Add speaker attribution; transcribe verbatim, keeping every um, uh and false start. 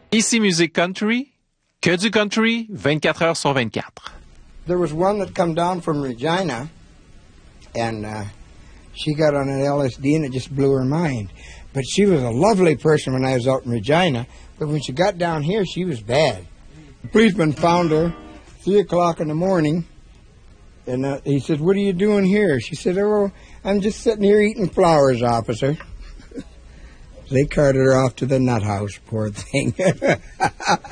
Speaker 1: Ici Musique Country, que du country, vingt-quatre heures sur vingt-quatre.
Speaker 2: There was one that come down from Regina, and uh, she got on an L S D, and it just blew her mind. But she was a lovely person when I was out in Regina, but when she got down here, she was bad. The policeman found her three o'clock in the morning, and uh, he said, "What are you doing here?" She said, "Oh, I'm just sitting here eating flowers, officer." They carted her off to the nut house, poor thing.